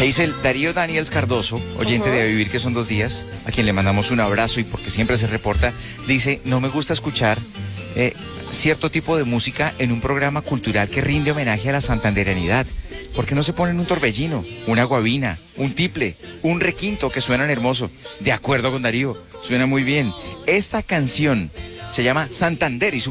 Que dice el Darío Daniels Cardoso, oyente de A Vivir que son 2 días, a quien le mandamos un abrazo y porque siempre se reporta, dice, no me gusta escuchar cierto tipo de música en un programa cultural que rinde homenaje a la santandereanidad. ¿Por qué no se ponen un torbellino, una guabina, un tiple, un requinto que suenan hermoso? De acuerdo con Darío, suena muy bien. Esta canción se llama Santander y su